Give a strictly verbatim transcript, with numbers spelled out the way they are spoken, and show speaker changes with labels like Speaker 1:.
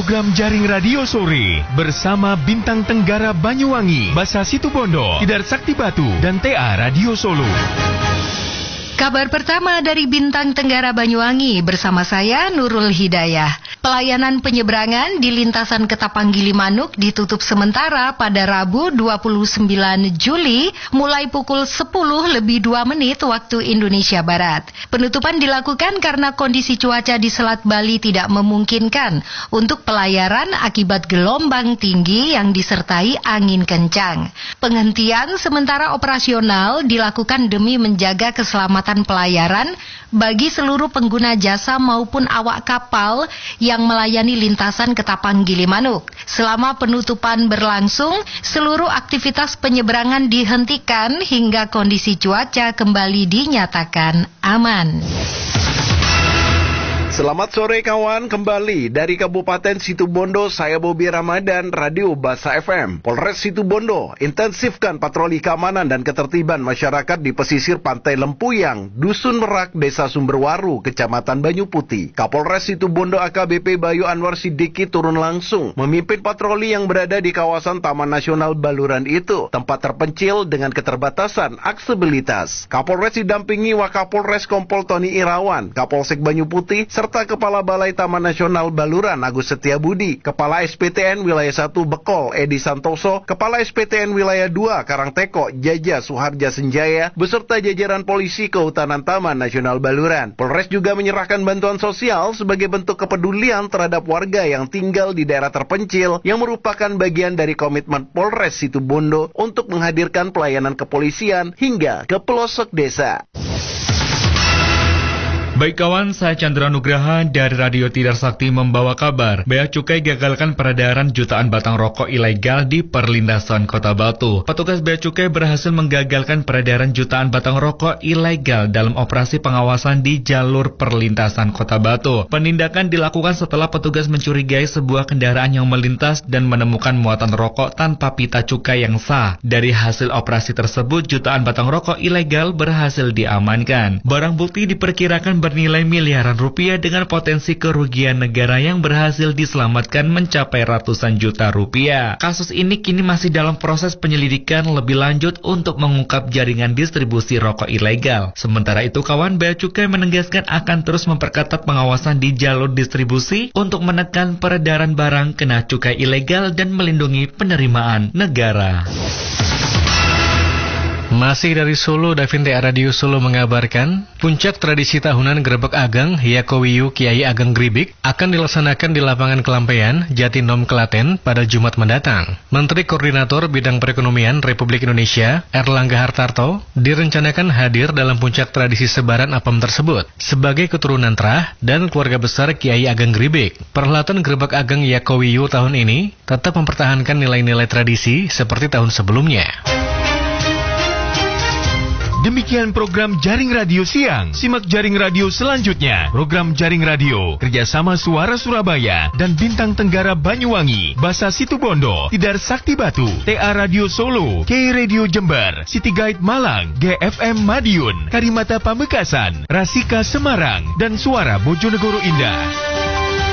Speaker 1: program Jaring Radio Sore bersama Bintang Tenggara Banyuwangi, Basa Situbondo, Tidar Sakti Batu, dan T A Radio Solo.
Speaker 2: Kabar pertama dari Bintang Tenggara Banyuwangi bersama saya Nurul Hidayah. Pelayanan penyeberangan di lintasan Ketapang Gilimanuk ditutup sementara pada Rabu dua puluh sembilan Juli mulai pukul sepuluh lebih dua menit waktu Indonesia Barat. Penutupan dilakukan karena kondisi cuaca di Selat Bali tidak memungkinkan untuk pelayaran akibat gelombang tinggi yang disertai angin kencang. Penghentian sementara operasional dilakukan demi menjaga keselamatan pelayaran bagi seluruh pengguna jasa maupun awak kapal yang melayani lintasan Ketapang Gilimanuk. Selama penutupan berlangsung, seluruh aktivitas penyeberangan dihentikan hingga kondisi cuaca kembali dinyatakan aman.
Speaker 3: Selamat sore kawan, kembali dari Kabupaten Situbondo, saya Bobi Ramadan, Radio Basa F M. Polres Situbondo intensifkan patroli keamanan dan ketertiban masyarakat di pesisir Pantai Lempuyang, Dusun Merak, Desa Sumberwaru, Kecamatan Banyu Putih. Kapolres Situbondo A K B P Bayu Anwar Siddiqui turun langsung memimpin patroli yang berada di kawasan Taman Nasional Baluran itu, tempat terpencil dengan keterbatasan aksesibilitas. Kapolres didampingi Wakapolres Kompol Tony Irawan, Kapolsek Banyu Putih, serta Kepala Balai Taman Nasional Baluran Agus Setiabudi, Kepala S P T N Wilayah satu Bekol Edi Santoso, Kepala S P T N Wilayah dua Karangteko Jaja Suharja Senjaya, beserta jajaran polisi Kehutanan Taman Nasional Baluran. Polres juga menyerahkan bantuan sosial sebagai bentuk kepedulian terhadap warga yang tinggal di daerah terpencil yang merupakan bagian dari komitmen Polres Situbondo untuk menghadirkan pelayanan kepolisian hingga ke pelosok desa.
Speaker 4: Baik kawan, saya Chandra Nugraha dari Radio Tidar Sakti membawa kabar. Bea Cukai gagalkan peredaran jutaan batang rokok ilegal di perlintasan Kota Batu. Petugas Bea Cukai berhasil menggagalkan peredaran jutaan batang rokok ilegal dalam operasi pengawasan di jalur perlintasan Kota Batu. Penindakan dilakukan setelah petugas mencurigai sebuah kendaraan yang melintas dan menemukan muatan rokok tanpa pita cukai yang sah. Dari hasil operasi tersebut, jutaan batang rokok ilegal berhasil diamankan. Barang bukti diperkirakan bernilai miliaran rupiah dengan potensi kerugian negara yang berhasil diselamatkan mencapai ratusan juta rupiah. Kasus ini kini masih dalam proses penyelidikan lebih lanjut untuk mengungkap jaringan distribusi rokok ilegal. Sementara itu kawan, Bea Cukai menegaskan akan terus memperketat pengawasan di jalur distribusi untuk menekan peredaran barang kena cukai ilegal dan melindungi penerimaan negara.
Speaker 5: Masih dari Solo, Davin T A Radio Solo mengabarkan, puncak tradisi tahunan Grebek Ageng Yakowiyu Kiai Ageng Gribik akan dilaksanakan di lapangan Kelampean, Jatinom, Klaten pada Jumat mendatang. Menteri Koordinator Bidang Perekonomian Republik Indonesia, Erlangga Hartarto, direncanakan hadir dalam puncak tradisi sebaran apem tersebut sebagai keturunan terah dan keluarga besar Kiai Ageng Gribik. Perhelatan Grebek Ageng Yakowiyu tahun ini tetap mempertahankan nilai-nilai tradisi seperti tahun sebelumnya.
Speaker 1: Demikian program Jaring Radio Siang. Simak Jaring Radio selanjutnya. Program Jaring Radio kerjasama Suara Surabaya dan Bintang Tenggara Banyuwangi, Basa Situbondo, Tidar Sakti Batu, T A Radio Solo, K Radio Jember, City Guide Malang, G F M Madiun, Karimata Pamekasan, Rasika Semarang, dan Suara Bojonegoro Indah.